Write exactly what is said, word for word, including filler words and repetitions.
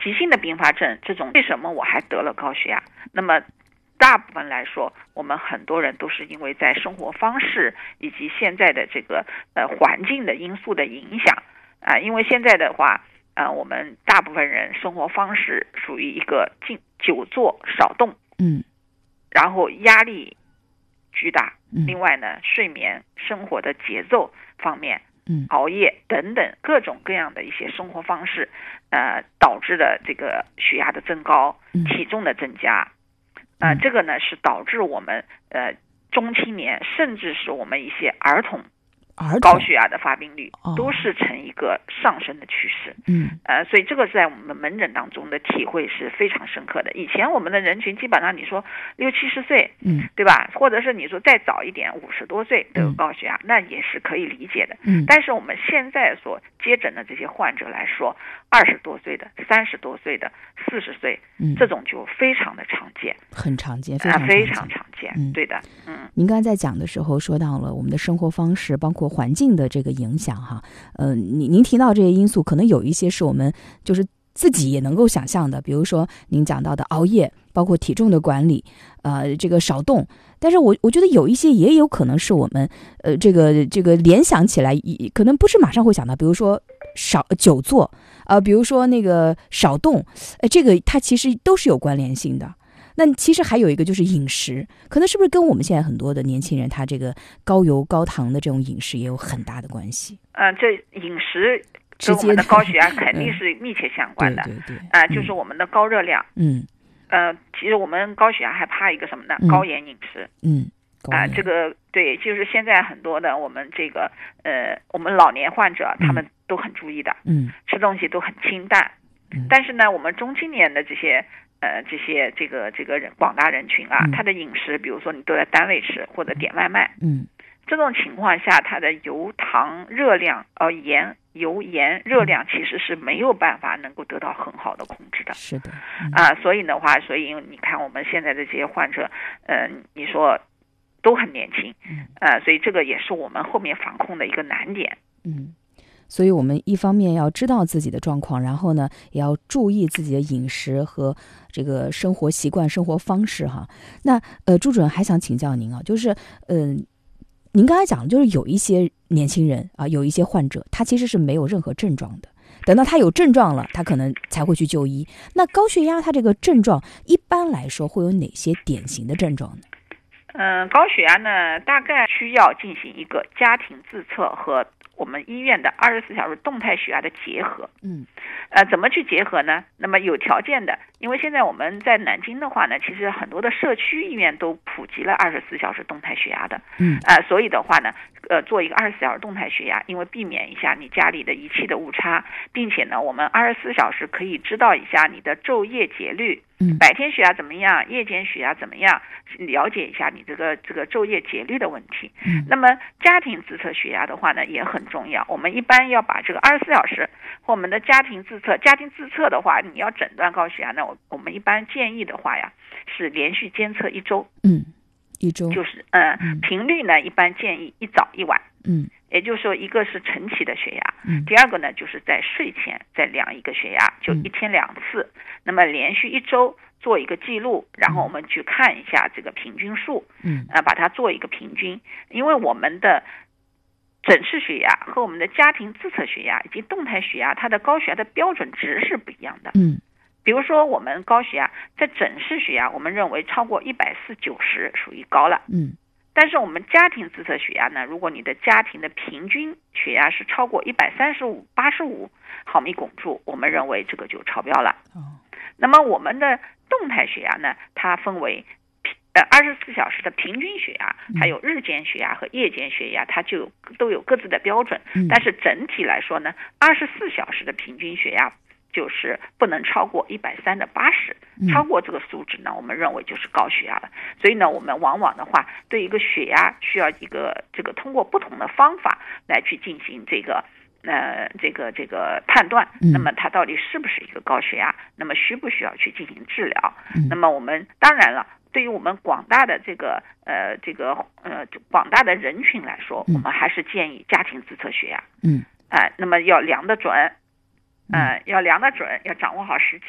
急性的并发症这种，为什么我还得了高血压？那么大部分来说，我们很多人都是因为在生活方式以及现在的这个呃环境的因素的影响啊、呃，因为现在的话，呃，我们大部分人生活方式属于一个静久坐少动， 嗯， 然后压力巨大， 嗯、 另外呢，睡眠生活的节奏方面。 嗯， 熬夜等等各种各样的一些生活方式，呃，导致的这个血压的增高，体重的增加，呃， 嗯、 这个呢是导致我们呃中青年甚至是我们一些儿童。高血压的发病率都是呈一个上升的趋势， 嗯， 呃，所以这个在我们门诊当中的体会是非常深刻的。以前我们的人群基本上你说六七十岁， 嗯， 对吧？或者是你说再早一点五十多岁都有高血压，嗯，那也是可以理解的。 嗯， 但是我们现在所接诊的这些患者来说，二十多岁的、三十多岁的、四十岁， 嗯， 这种就非常的常见， 很常见，非常常见， 啊、非常常见。 嗯， 对的，嗯。 您刚才在讲的时候说到了我们的生活方式，包括环境的这个影响哈，呃，您您提到这些因素，可能有一些是我们就是自己也能够想象的，比如说您讲到的熬夜，包括体重的管理，呃，这个少动。但是我我觉得有一些也有可能是我们呃这个这个联想起来，可能不是马上会想到，比如说少久坐，呃，比如说那个少动，呃，这个它其实都是有关联性的。那其实还有一个就是饮食，可能是不是跟我们现在很多的年轻人他这个高油高糖的这种饮食也有很大的关系？ 呃，这饮食跟我们的高血压肯定是密切相关的。 对对对， 啊、呃，就是我们的高热量。 嗯。 呃，其实我们高血压还怕一个什么呢？ 嗯、 高盐饮食。 嗯。 啊、呃，这个对，就是现在很多的我们这个呃，我们老年患者、嗯、他们都很注意的。 嗯。 吃东西都很清淡。 嗯。 但是呢，我们中青年的这些。呃，这些这个这个人广大人群啊， 嗯、 他的饮食，比如说你都在单位吃或者点外卖， 嗯，这种情况下，他的油糖热量、呃盐、油盐热量其实是没有办法能够得到很好的控制的。 是的， 嗯、啊，所以的话，所以你看我们现在的这些患者，嗯、呃，你说都很年轻， 嗯， 呃，所以这个也是我们后面防控的一个难点。 嗯。所以我们一方面要知道自己的状况，然后呢，也要注意自己的饮食和这个生活习惯、生活方式哈。那呃，朱主任还想请教您啊，就是嗯、呃，您刚才讲的就是有一些年轻人啊，有一些患者，他其实是没有任何症状的，等到他有症状了，他可能才会去就医。那高血压它这个症状一般来说会有哪些典型的症状呢？ 嗯，高血压呢，大概需要进行一个家庭自测和我们医院的二十四小时动态血压的结合。 嗯， 呃，怎么去结合呢？那么有条件的，因为现在我们在南京的话呢，其实很多的社区医院都普及了二十四小时动态血压的。 嗯， 呃，所以的话呢，呃，做一个二十四小时动态血压，因为避免一下你家里的仪器的误差，并且呢，我们二十四小时可以知道一下你的昼夜节律。 嗯， 白天血压怎么样，夜间血压怎么样，了解一下你这个这个昼夜节律的问题。 嗯， 那么家庭自测血压的话呢，也很重要。我们一般要把这个二十四小时和我们的家庭自测，家庭自测的话，你要诊断高血压呢，我我们一般建议的话呀，是连续监测一周。 嗯，一周就是呃、 嗯、 频率呢，一般建议一早一晚。 嗯。 也就是说，一个是晨起的血压， 嗯， 第二个呢，就是在睡前再量一个血压，就一天两次，嗯、那么连续一周做一个记录，然后我们去看一下这个平均数， 嗯， 呃，把它做一个平均，因为我们的诊室血压和我们的家庭自测血压以及动态血压，它的高血压的标准值是不一样的， 嗯， 比如说我们高血压在诊室血压，我们认为超过一百四九十属于高了， 嗯。 但是我们家庭自测血压呢，如果你的家庭的平均血压是超过一百三十五、八十五毫米汞柱，我们认为这个就超标了。 哦。 那么我们的动态血压呢，它分为呃二十四小时的平均血压，还有日间血压和夜间血压，它就有都有各自的标准。 嗯。但是整体来说呢，二十四小时的平均血压就是不能超过一百三的八十，超过这个数值呢，我们认为就是高血压了。所以呢，我们往往的话，对一个血压需要一个这个通过不同的方法来去进行这个呃这个这个判断。那么它到底是不是一个高血压？那么需不需要去进行治疗？那么我们当然了，对于我们广大的这个呃这个呃广大的人群来说，我们还是建议家庭自测血压。 嗯。 啊、呃，那么要量得准。嗯、呃，要量得准，要掌握好时机。